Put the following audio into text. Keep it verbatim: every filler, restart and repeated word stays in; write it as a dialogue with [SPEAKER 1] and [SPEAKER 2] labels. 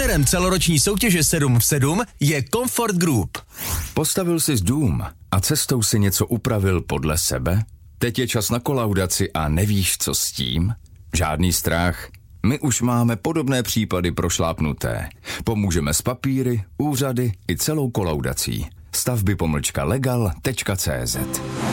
[SPEAKER 1] Partnerem celoroční soutěže sedm v sedm je Comfort Group.
[SPEAKER 2] Postavil jsi dům a cestou si něco upravil podle sebe? Teď je čas na kolaudaci a nevíš, co s tím? Žádný strach. My už máme podobné případy prošlápnuté. Pomůžeme s papíry, úřady i celou kolaudací. stavby pomlčka legal tečka cé zet